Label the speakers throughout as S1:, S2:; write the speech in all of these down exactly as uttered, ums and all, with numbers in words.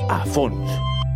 S1: a fons.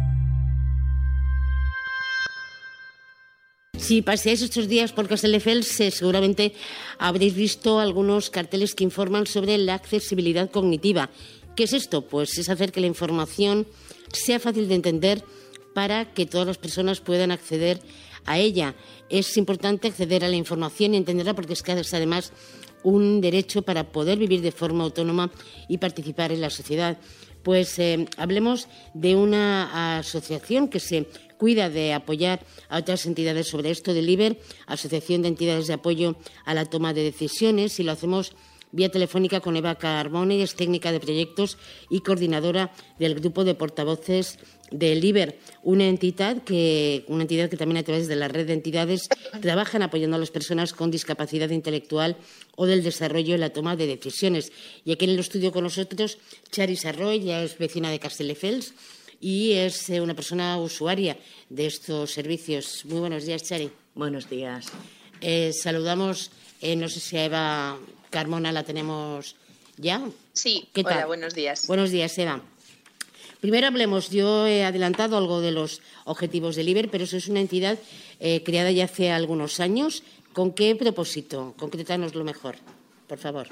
S2: Si paseáis estos días por Castelldefels, eh, seguramente habréis visto algunos carteles que informan sobre la accesibilidad cognitiva. ¿Qué es esto? Pues es hacer que la información sea fácil de entender para que todas las personas puedan acceder a ella. Es importante acceder a la información y entenderla porque es que es además un derecho para poder vivir de forma autónoma y participar en la sociedad. Pues eh, hablemos de una asociación que se cuida de apoyar a otras entidades sobre esto, del LIBER, Asociación de Entidades de Apoyo a la Toma de Decisiones, y lo hacemos vía telefónica con Eva Carbone, es técnica de proyectos y coordinadora del grupo de portavoces del LIBER, una entidad que, una entidad que también a través de la red de entidades trabajan apoyando a las personas con discapacidad intelectual o del desarrollo en la toma de decisiones. Y aquí en el estudio con nosotros, Chari Sarroy, ya es vecina de Castelldefels y es una persona usuaria de estos servicios. Muy buenos días, Chari.
S3: Buenos días.
S2: Eh, saludamos, eh, no sé si a Eva Carmona la tenemos ya.
S4: Sí,
S2: ¿Qué tal?
S4: Hola, buenos días.
S2: Buenos días, Eva. Primero hablemos, yo he adelantado algo de los objetivos del LIBER, pero eso es una entidad eh, creada ya hace algunos años. ¿Con qué propósito? Concrétanoslo mejor, por favor.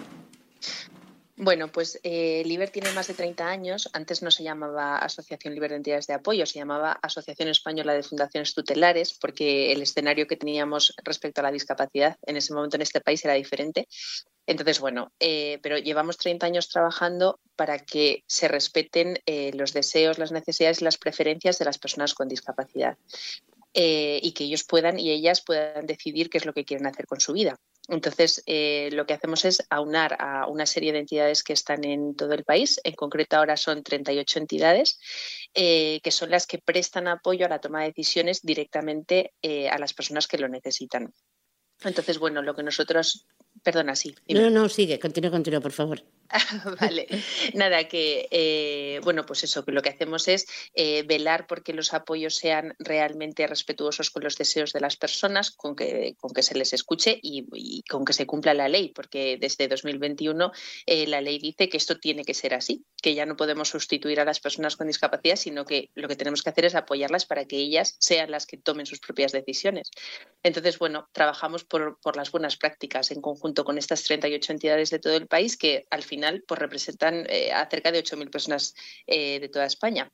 S4: Bueno, pues eh, LIBER tiene más de treinta años. Antes no se llamaba Asociación LIBER de Entidades de Apoyo, se llamaba Asociación Española de Fundaciones Tutelares, porque el escenario que teníamos respecto a la discapacidad en ese momento en este país era diferente. Entonces, bueno, eh, pero llevamos treinta años trabajando para que se respeten eh, los deseos, las necesidades y las preferencias de las personas con discapacidad eh, y que ellos puedan y ellas puedan decidir qué es lo que quieren hacer con su vida. Entonces, eh, lo que hacemos es aunar a una serie de entidades que están en todo el país. En concreto, ahora son treinta y ocho entidades, eh, que son las que prestan apoyo a la toma de decisiones directamente eh, a las personas que lo necesitan. Entonces, bueno, lo que nosotros... Perdona, sí.
S2: Dime. No, no, sigue, continúa, continúa, por favor.
S4: Vale, nada, que eh, bueno, pues eso, que lo que hacemos es eh, velar porque los apoyos sean realmente respetuosos con los deseos de las personas, con que, con que se les escuche y, y con que se cumpla la ley, porque desde dos mil veintiuno eh, la ley dice que esto tiene que ser así, que ya no podemos sustituir a las personas con discapacidad, sino que lo que tenemos que hacer es apoyarlas para que ellas sean las que tomen sus propias decisiones. Entonces, bueno, trabajamos por, por las buenas prácticas en conjunto con estas treinta y ocho entidades de todo el país que al final final pues representan eh, a cerca de ocho mil personas eh, de toda España.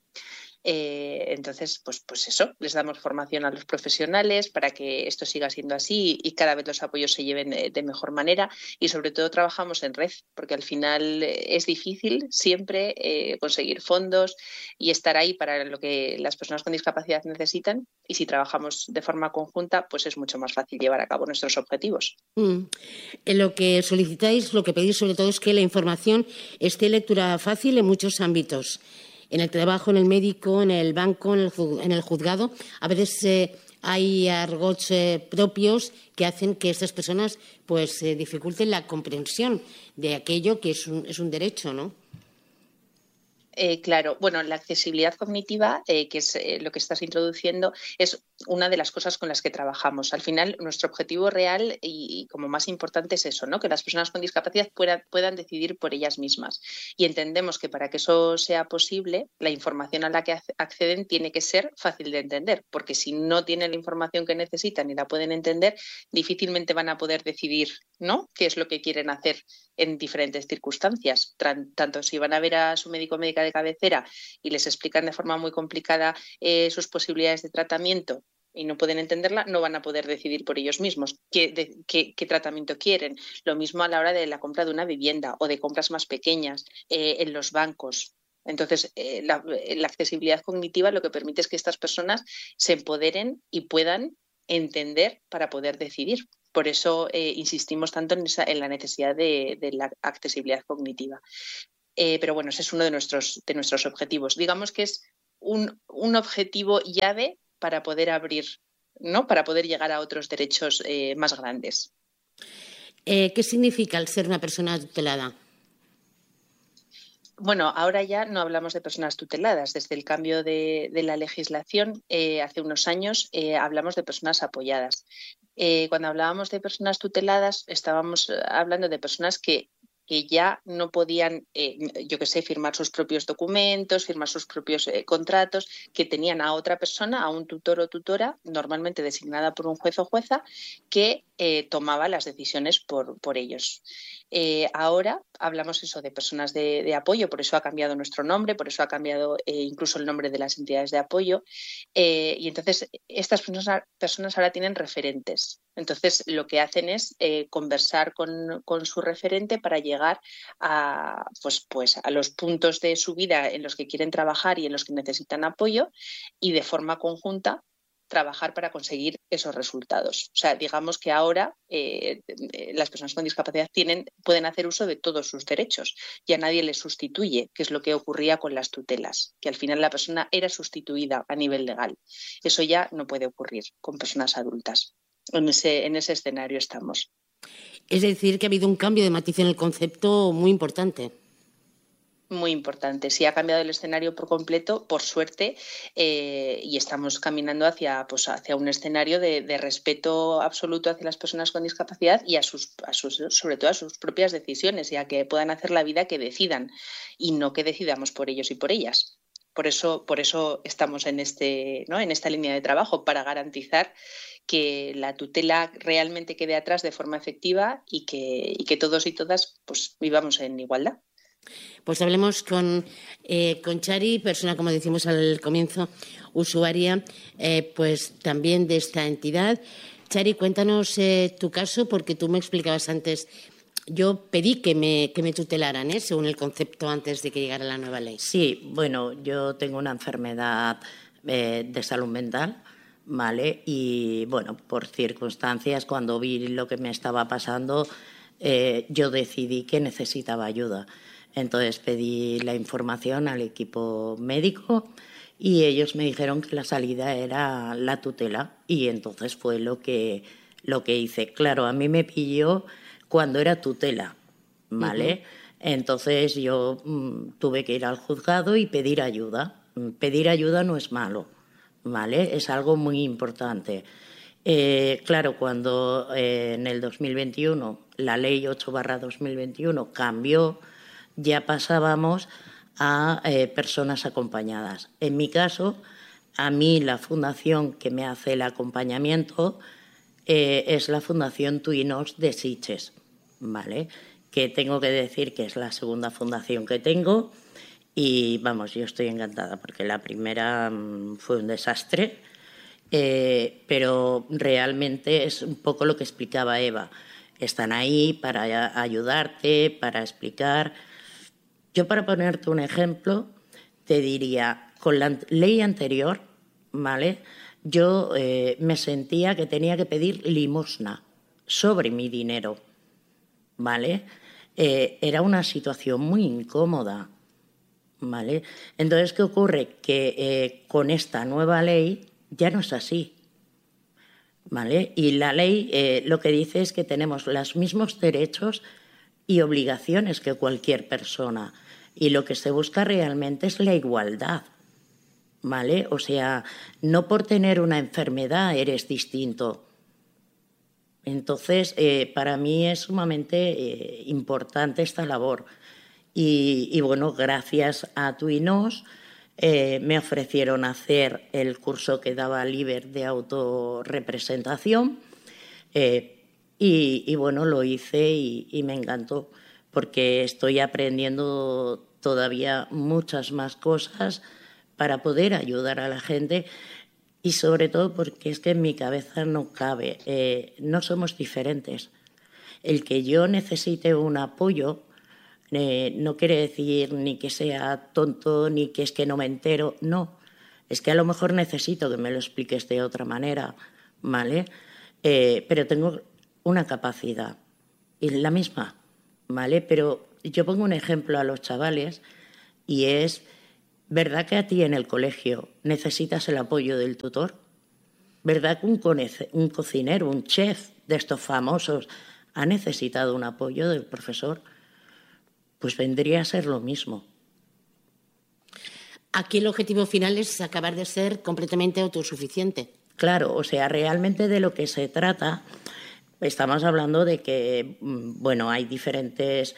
S4: Eh, entonces, pues, pues eso, les damos formación a los profesionales para que esto siga siendo así y cada vez los apoyos se lleven de, de mejor manera y sobre todo trabajamos en red, porque al final es difícil siempre eh, conseguir fondos y estar ahí para lo que las personas con discapacidad necesitan, y si trabajamos de forma conjunta, pues es mucho más fácil llevar a cabo nuestros objetivos.
S2: Mm. En lo que solicitáis, lo que pedís sobre todo es que la información esté en lectura fácil en muchos ámbitos. En el trabajo, en el médico, en el banco, en el, en el juzgado. A veces eh, hay argots eh, propios que hacen que estas personas pues eh, dificulten la comprensión de aquello que es un, es un derecho, ¿no?
S4: Eh, claro, bueno, la accesibilidad cognitiva, eh, que es eh, lo que estás introduciendo, es una de las cosas con las que trabajamos. Al final, nuestro objetivo real y, y como más importante es eso, ¿no? Que las personas con discapacidad puedan, puedan decidir por ellas mismas. Y entendemos que para que eso sea posible, la información a la que acceden tiene que ser fácil de entender, porque si no tienen la información que necesitan y la pueden entender, difícilmente van a poder decidir, ¿no?, qué es lo que quieren hacer en diferentes circunstancias. Tanto si van a ver a su médico o médica de cabecera y les explican de forma muy complicada eh, sus posibilidades de tratamiento y no pueden entenderla, no van a poder decidir por ellos mismos qué, de, qué, qué tratamiento quieren. Lo mismo a la hora de la compra de una vivienda o de compras más pequeñas eh, en los bancos. Entonces, eh, la, la accesibilidad cognitiva lo que permite es que estas personas se empoderen y puedan entender para poder decidir. Por eso eh, insistimos tanto en, esa, en la necesidad de, de la accesibilidad cognitiva. Eh, pero bueno, ese es uno de nuestros, de nuestros objetivos. Digamos que es un, un objetivo llave para poder abrir, ¿no?, para poder llegar a otros derechos eh, más grandes.
S2: Eh, ¿Qué significa el ser una persona tutelada?
S4: Bueno, ahora ya no hablamos de personas tuteladas. Desde el cambio de, de la legislación eh, hace unos años eh, hablamos de personas apoyadas. Eh, cuando hablábamos de personas tuteladas estábamos hablando de personas que que ya no podían, eh, yo qué sé, firmar sus propios documentos, firmar sus propios eh, contratos, que tenían a otra persona, a un tutor o tutora, normalmente designada por un juez o jueza, que eh, tomaba las decisiones por, por ellos. Eh, ahora hablamos eso de personas de, de apoyo, por eso ha cambiado nuestro nombre, por eso ha cambiado eh, incluso el nombre de las entidades de apoyo, eh, y entonces estas personas, personas ahora tienen referentes. Entonces lo que hacen es eh, conversar con, con su referente para llegar a, pues, pues, a los puntos de su vida en los que quieren trabajar y en los que necesitan apoyo, y de forma conjunta trabajar para conseguir esos resultados. O sea, digamos que ahora eh, las personas con discapacidad tienen, pueden hacer uso de todos sus derechos y a nadie les sustituye, que es lo que ocurría con las tutelas, que al final la persona era sustituida a nivel legal. Eso ya no puede ocurrir con personas adultas. En ese, en ese escenario estamos.
S2: Es decir, que ha habido un cambio de matiz en el concepto muy importante.
S4: Muy importante. Sí, ha cambiado el escenario por completo, por suerte, eh, y estamos caminando hacia, pues, hacia un escenario de, de respeto absoluto hacia las personas con discapacidad y a sus, a sus, sobre todo a sus propias decisiones, y a que puedan hacer la vida que decidan y no que decidamos por ellos y por ellas. Por eso, por eso estamos en, este, ¿no? en esta línea de trabajo, para garantizar que la tutela realmente quede atrás de forma efectiva y que, y que todos y todas pues, vivamos en igualdad.
S2: Pues hablemos con, eh, con Chari, persona, como decimos al comienzo, usuaria, eh, pues también de esta entidad. Chari, cuéntanos eh, tu caso, porque tú me explicabas antes. Yo pedí que me, que me tutelaran, ¿eh? Según el concepto, antes de que llegara la nueva ley.
S1: Sí, bueno, yo tengo una enfermedad eh, de salud mental, ¿vale? Y, bueno, por circunstancias, cuando vi lo que me estaba pasando, eh, yo decidí que necesitaba ayuda. Entonces pedí la información al equipo médico y ellos me dijeron que la salida era la tutela, y entonces fue lo que, lo que hice. Claro, a mí me pilló cuando era tutela, ¿vale? Uh-huh. Entonces yo mmm, tuve que ir al juzgado y pedir ayuda. Pedir ayuda no es malo, ¿vale? Es algo muy importante. Eh, claro, cuando eh, en el dos mil veintiuno la ley ocho barra dos mil veintiuno cambió, ya pasábamos a eh, personas acompañadas. En mi caso, a mí la fundación que me hace el acompañamiento eh, es la Fundación Tuinos de Sitges, ¿vale? Que tengo que decir que es la segunda fundación que tengo y, vamos, yo estoy encantada porque la primera mmm, fue un desastre, eh, pero realmente es un poco lo que explicaba Eva. Están ahí para ayudarte, para explicar. Yo, para ponerte un ejemplo, te diría, con la ley anterior, ¿vale? Yo eh, me sentía que tenía que pedir limosna sobre mi dinero, ¿vale? Eh, era una situación muy incómoda, ¿vale? Entonces, ¿qué ocurre? Que eh, con esta nueva ley ya no es así, ¿vale? Y la ley eh, lo que dice es que tenemos los mismos derechos y obligaciones que cualquier persona. Y lo que se busca realmente es la igualdad, ¿vale? O sea, no por tener una enfermedad eres distinto. Entonces, eh, para mí es sumamente eh, importante esta labor. Y, y bueno, gracias a Tuinos eh, me ofrecieron hacer el curso que daba Liber de autorrepresentación eh, y, y bueno, lo hice y, y me encantó, porque estoy aprendiendo todavía muchas más cosas para poder ayudar a la gente, y sobre todo porque es que en mi cabeza no cabe, eh, no somos diferentes. El que yo necesite un apoyo eh, no quiere decir ni que sea tonto ni que es que no me entero, no. Es que a lo mejor necesito que me lo expliques de otra manera, ¿vale? Eh, pero tengo una capacidad, y la misma, ¿vale? Pero yo pongo un ejemplo a los chavales y es, ¿verdad que a ti en el colegio necesitas el apoyo del tutor? ¿Verdad que un, un cocinero, un chef de estos famosos ha necesitado un apoyo del profesor? Pues vendría a ser lo mismo.
S2: Aquí el objetivo final es acabar de ser completamente autosuficiente.
S1: Claro, o sea, realmente de lo que se trata, estamos hablando de que, bueno, hay diferentes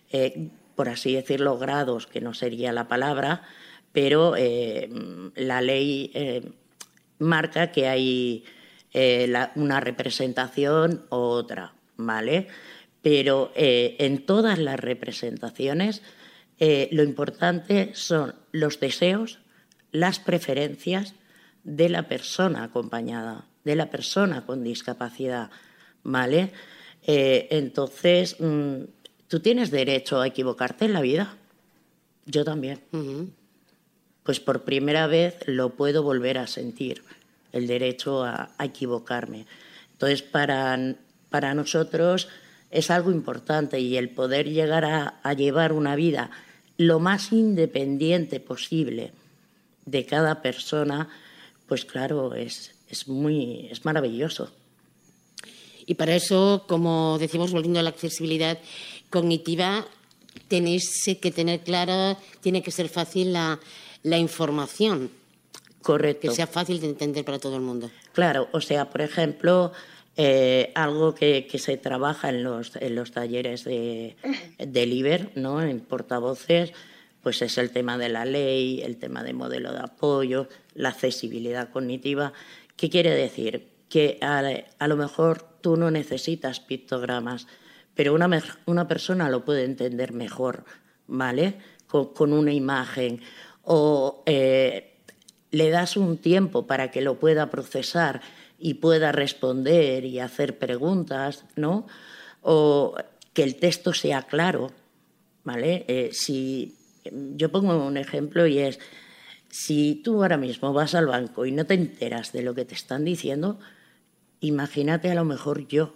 S1: eh, por así decirlo, grados, que no sería la palabra, pero eh, la ley eh, marca que hay eh, la, una representación u otra, ¿vale? Pero eh, en todas las representaciones eh, lo importante son los deseos, las preferencias de la persona acompañada, de la persona con discapacidad, ¿vale? Eh, entonces, mmm, ¿tú tienes derecho a equivocarte en la vida? Yo también. Uh-huh. Pues por primera vez lo puedo volver a sentir, el derecho a, a equivocarme. Entonces, para, para nosotros es algo importante, y el poder llegar a, a llevar una vida lo más independiente posible de cada persona, pues claro, es, es, muy, es maravilloso.
S2: Y para eso, como decimos, volviendo a la accesibilidad cognitiva, tenéis que tener clara, tiene que ser fácil la, la información.
S1: Correcto.
S2: Que sea fácil de entender para todo el mundo.
S1: Claro, o sea, por ejemplo, eh, algo que, que se trabaja en los, en los talleres de, de Liber, ¿no?, en portavoces, pues es el tema de la ley, el tema de modelo de apoyo, la accesibilidad cognitiva. ¿Qué quiere decir? Que a, a lo mejor tú no necesitas pictogramas, pero una, una persona lo puede entender mejor, ¿vale? Con, con una imagen. O eh, le das un tiempo para que lo pueda procesar y pueda responder y hacer preguntas, ¿no? O que el texto sea claro, ¿vale? Eh, si yo pongo un ejemplo, y es, si tú ahora mismo vas al banco y no te enteras de lo que te están diciendo, imagínate a lo mejor yo,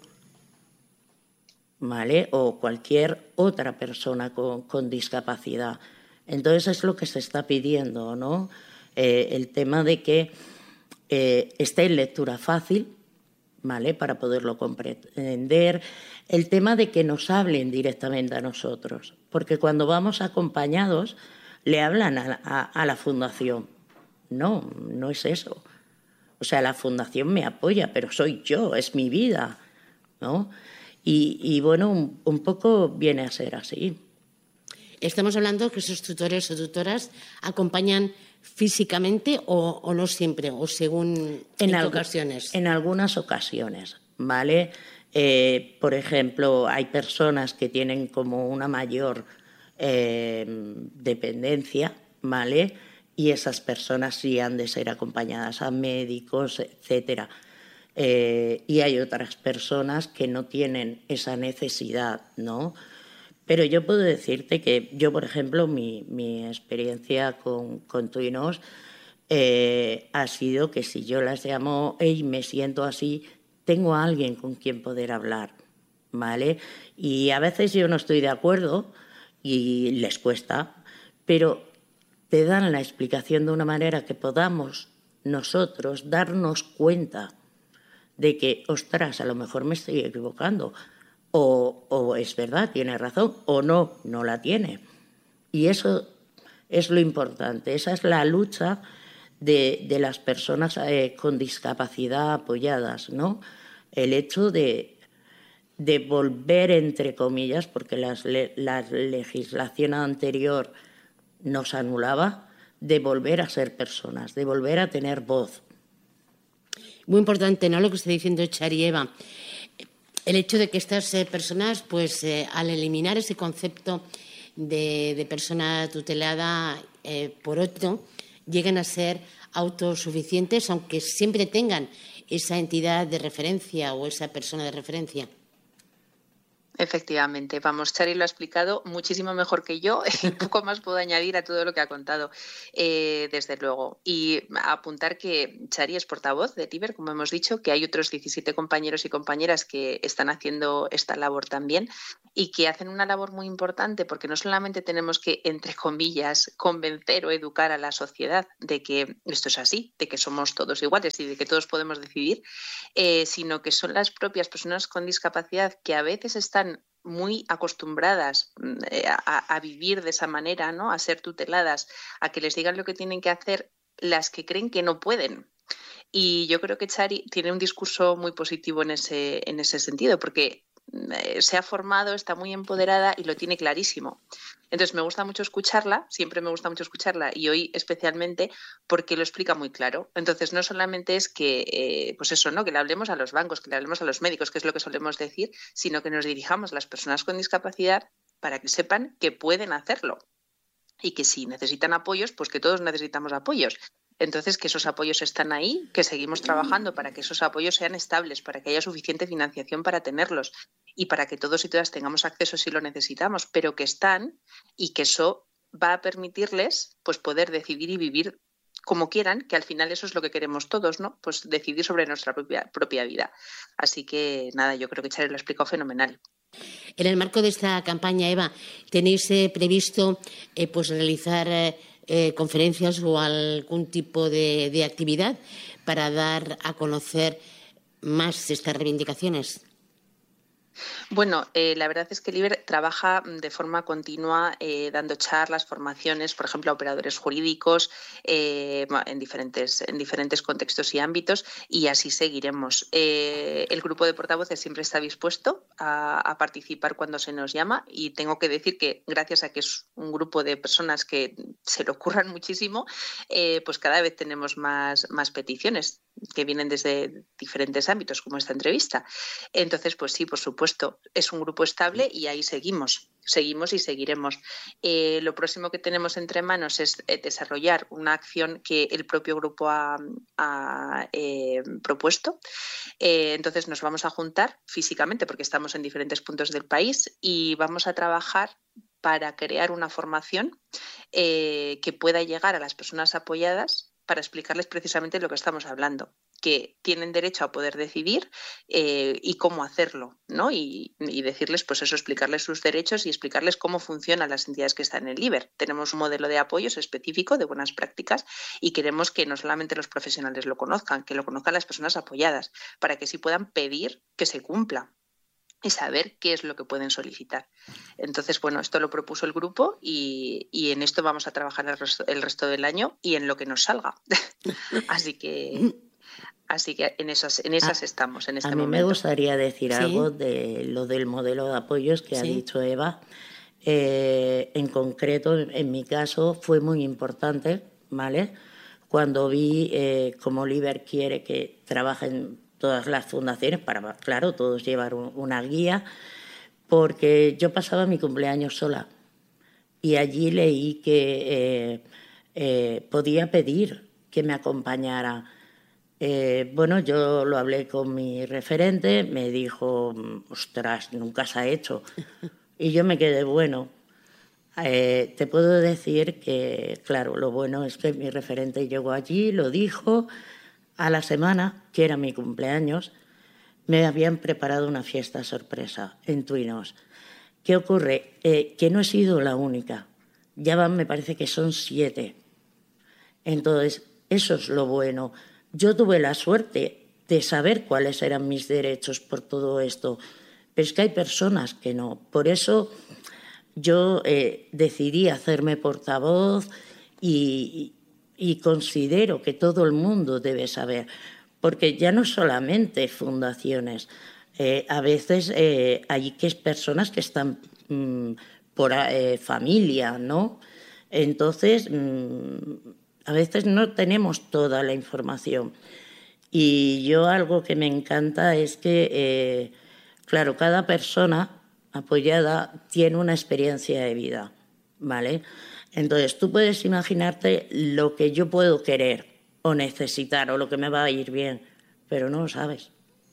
S1: ¿vale? O cualquier otra persona con, con discapacidad. Entonces es lo que se está pidiendo, ¿no? Eh, el tema de que eh, esté en lectura fácil, ¿vale?, para poderlo comprender. El tema de que nos hablen directamente a nosotros, porque cuando vamos acompañados le hablan a, a, a la fundación. No, no es eso. O sea, la fundación me apoya, pero soy yo, es mi vida, ¿no? Y, y bueno, un, un poco viene a ser así.
S2: Estamos hablando que esos tutores o tutoras acompañan físicamente o, o no siempre, o según en, en ocasiones.
S1: En algunas ocasiones, ¿vale? Eh, por ejemplo, hay personas que tienen como una mayor eh, dependencia, ¿vale? Y esas personas sí han de ser acompañadas a médicos, etcétera. Eh, y hay otras personas que no tienen esa necesidad, ¿no? Pero yo puedo decirte que yo, por ejemplo, mi, mi experiencia con, con Twinos eh, ha sido que si yo las llamo, hey, me siento así, tengo a alguien con quien poder hablar, ¿vale? Y a veces yo no estoy de acuerdo y les cuesta, pero te dan la explicación de una manera que podamos nosotros darnos cuenta de que, ostras, a lo mejor me estoy equivocando, o, o es verdad, tiene razón, o no, no la tiene. Y eso es lo importante, esa es la lucha de, de las personas eh, con discapacidad apoyadas, ¿no? El hecho de, de volver, entre comillas, porque las, la legislación anterior nos anulaba, de volver a ser personas, de volver a tener voz.
S2: Muy importante, ¿no?, lo que está diciendo Chari y Eva. El hecho de que estas eh, personas, pues eh, al eliminar ese concepto de, de persona tutelada eh, por otro, lleguen a ser autosuficientes, aunque siempre tengan esa entidad de referencia o esa persona de referencia.
S4: Efectivamente, vamos, Chari lo ha explicado muchísimo mejor que yo y poco más puedo añadir a todo lo que ha contado, eh, desde luego. Y apuntar que Chari es portavoz de Liber, como hemos dicho, que hay otros diecisiete compañeros y compañeras que están haciendo esta labor también y que hacen una labor muy importante, porque no solamente tenemos que, entre comillas, convencer o educar a la sociedad de que esto es así, de que somos todos iguales y de que todos podemos decidir, eh, sino que son las propias personas con discapacidad que a veces están muy acostumbradas a, a vivir de esa manera, ¿no?, a ser tuteladas, a que les digan lo que tienen que hacer, las que creen que no pueden. Y yo creo que Chari tiene un discurso muy positivo en ese, en ese sentido, porque eh, se ha formado, está muy empoderada y lo tiene clarísimo. Entonces me gusta mucho escucharla, siempre me gusta mucho escucharla y hoy especialmente porque lo explica muy claro. Entonces no solamente es que, eh, pues eso, ¿no? Que le hablemos a los bancos, que le hablemos a los médicos, que es lo que solemos decir, sino que nos dirijamos a las personas con discapacidad para que sepan que pueden hacerlo y que si necesitan apoyos, pues que todos necesitamos apoyos. Entonces, que esos apoyos están ahí, que seguimos trabajando para que esos apoyos sean estables, para que haya suficiente financiación para tenerlos y para que todos y todas tengamos acceso si lo necesitamos, pero que están y que eso va a permitirles pues poder decidir y vivir como quieran, que al final eso es lo que queremos todos, ¿no? Pues decidir sobre nuestra propia, propia vida. Así que nada, yo creo que Chari lo ha explicado fenomenal.
S2: En el marco de esta campaña, Eva, ¿tenéis eh, previsto eh, pues realizar eh, eh, conferencias o algún tipo de, de actividad para dar a conocer más estas reivindicaciones?
S4: Bueno, eh, la verdad es que el I B E R trabaja de forma continua eh, dando charlas, formaciones, por ejemplo, a operadores jurídicos eh, en, diferentes, en diferentes contextos y ámbitos y así seguiremos. Eh, el grupo de portavoces siempre está dispuesto a, a participar cuando se nos llama y tengo que decir que gracias a que es un grupo de personas que se lo curran muchísimo, eh, pues cada vez tenemos más, más peticiones que vienen desde diferentes ámbitos, como esta entrevista. Entonces, pues sí, por supuesto, es un grupo estable y ahí seguimos, seguimos y seguiremos. Eh, lo próximo que tenemos entre manos es eh, desarrollar una acción que el propio grupo ha, ha eh, propuesto. Eh, entonces, nos vamos a juntar físicamente, porque estamos en diferentes puntos del país, y vamos a trabajar para crear una formación eh, que pueda llegar a las personas apoyadas para explicarles precisamente lo que estamos hablando, que tienen derecho a poder decidir eh, y cómo hacerlo, ¿no? Y, y decirles, pues eso, explicarles sus derechos y explicarles cómo funcionan las entidades que están en el I B E R. Tenemos un modelo de apoyos específico de buenas prácticas y queremos que no solamente los profesionales lo conozcan, que lo conozcan las personas apoyadas, para que sí puedan pedir que se cumpla y saber qué es lo que pueden solicitar. Entonces, bueno, esto lo propuso el grupo y, y en esto vamos a trabajar el resto, el resto del año y en lo que nos salga. Así que así que en esas, en esas a, estamos en este
S1: momento. A mí
S4: momento.
S1: me gustaría decir
S2: ¿Sí?
S1: algo de lo del modelo de apoyos que ¿Sí? ha dicho Eva. Eh, en concreto, en mi caso, fue muy importante, ¿vale? Cuando vi eh, cómo el I B E R quiere que trabajen todas las fundaciones, para, claro, todos llevar un, una guía, porque yo pasaba mi cumpleaños sola y allí leí que eh, eh, podía pedir que me acompañara. Eh, bueno, yo lo hablé con mi referente, me dijo, ostras, nunca se ha hecho. Y yo me quedé, bueno, eh, te puedo decir que, claro, lo bueno es que mi referente llegó allí, lo dijo. A la semana, que era mi cumpleaños, me habían preparado una fiesta sorpresa en Twinos. ¿Qué ocurre? Eh, que no he sido la única. Ya van, me parece que son siete. Entonces, eso es lo bueno. Yo tuve la suerte de saber cuáles eran mis derechos por todo esto, pero es que hay personas que no. Por eso yo eh, decidí hacerme portavoz y... Y considero que todo el mundo debe saber, porque ya no solamente fundaciones, eh, a veces eh, hay que personas que están mmm, por eh, familia, ¿no? Entonces, mmm, a veces no tenemos toda la información. Y yo algo que me encanta es que, eh, claro, cada persona apoyada tiene una experiencia de vida, ¿vale? Entonces, tú puedes imaginarte lo que yo puedo querer o necesitar o lo que me va a ir bien, pero no lo sabes.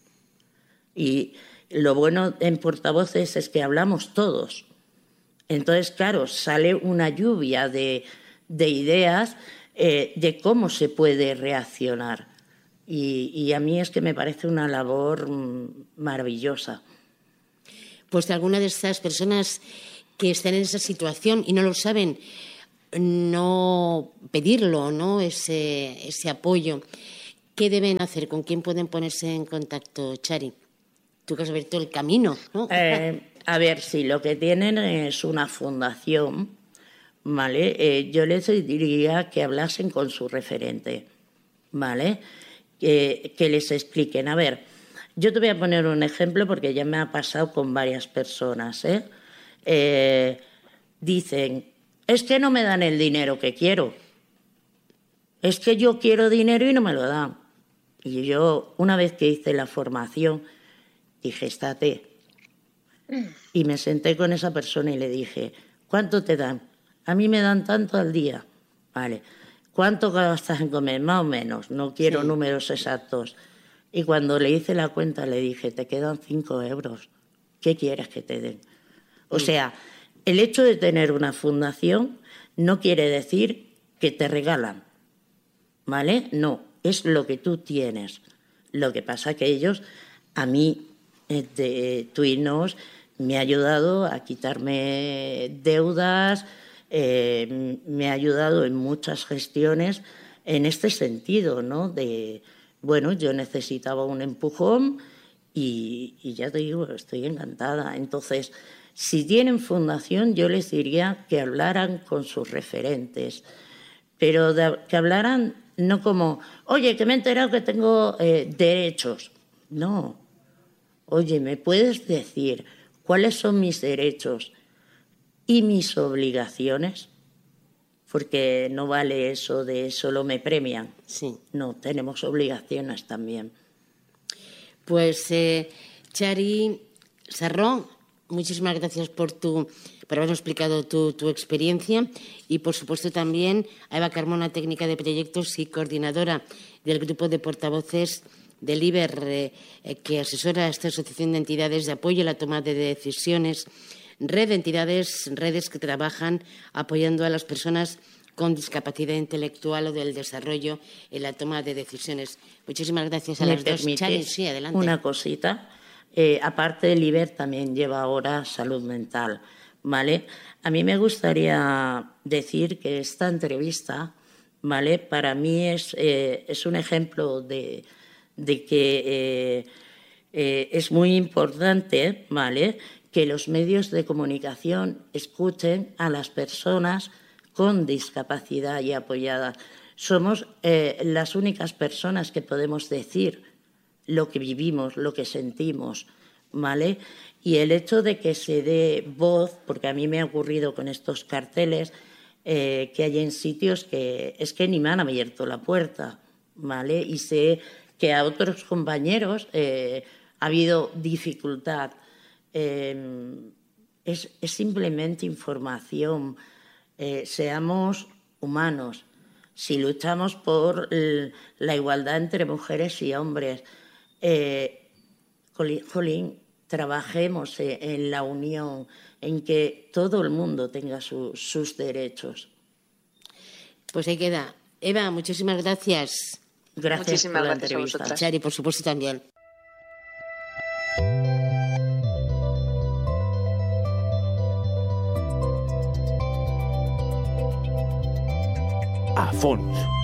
S1: Y lo bueno en portavoces es que hablamos todos. Entonces, claro, sale una lluvia de, de ideas eh, de cómo se puede reaccionar. Y, y a mí es que me parece una labor mmm, maravillosa.
S2: Pues de alguna de estas personas que están en esa situación y no lo saben, no pedirlo, ¿no? Ese, ese apoyo. ¿Qué deben hacer? ¿Con quién pueden ponerse en contacto, Chari? Tú que has abierto el camino, ¿no?
S1: Eh, a ver, sí, lo que tienen es una fundación, ¿vale? Eh, yo les diría que hablasen con su referente, ¿vale? Que, que les expliquen. A ver, yo te voy a poner un ejemplo porque ya me ha pasado con varias personas, ¿eh? Eh, dicen, es que no me dan el dinero que quiero. Es que yo quiero dinero y no me lo dan. Y yo, una vez que hice la formación, dije, estate. Y me senté con esa persona y le dije, ¿cuánto te dan? A mí me dan tanto al día. Vale. ¿Cuánto gastas en comer? Más o menos. No quiero sí. números exactos. Y cuando le hice la cuenta le dije, te quedan cinco euros. ¿Qué quieres que te den? O sí. sea, el hecho de tener una fundación no quiere decir que te regalan. ¿Vale? No, es lo que tú tienes. Lo que pasa que ellos, a mí, de Twinos, me ha ayudado a quitarme deudas, eh, me ha ayudado en muchas gestiones en este sentido, ¿no? De, bueno, yo necesitaba un empujón y, y ya te digo, estoy encantada. Entonces, si tienen fundación, yo les diría que hablaran con sus referentes, pero de, que hablaran no como, oye, que me he enterado que tengo eh, derechos. No. Oye, ¿me puedes decir cuáles son mis derechos y mis obligaciones? Porque no vale eso de solo me premian.
S2: Sí.
S1: No, tenemos obligaciones también.
S2: Pues, eh, Chari Sarró, muchísimas gracias por tu por habernos explicado tu, tu experiencia y, por supuesto, también a Eva Carmona, técnica de proyectos y coordinadora del grupo de portavoces del I B E R, eh, que asesora a esta asociación de entidades de apoyo a la toma de decisiones, red de entidades, redes que trabajan apoyando a las personas con discapacidad intelectual o del desarrollo en la toma de decisiones. Muchísimas gracias a las dos. Chari, sí, adelante.
S1: Una cosita. Eh, aparte del I B E R también lleva ahora salud mental, ¿vale? A mí me gustaría decir que esta entrevista, ¿vale? Para mí es, eh, es un ejemplo de, de que eh, eh, es muy importante, ¿vale?, que los medios de comunicación escuchen a las personas con discapacidad y apoyadas. Somos eh, las únicas personas que podemos decir lo que vivimos, lo que sentimos, ¿vale? Y el hecho de que se dé voz, porque a mí me ha ocurrido con estos carteles, eh, que hay en sitios que es que ni me han abierto la puerta, ¿vale? Y sé que a otros compañeros eh, ha habido dificultad. Eh, es, es simplemente información. Eh, seamos humanos. Si luchamos por la igualdad entre mujeres y hombres, eh, jolín, trabajemos en la unión, en que todo el mundo tenga su, sus derechos.
S2: Pues ahí queda. Eva, muchísimas gracias.
S1: Gracias
S4: muchísimas
S1: por la
S4: gracias
S1: entrevista.
S4: a vosotras.
S2: Chari, por supuesto, también.
S3: A fons.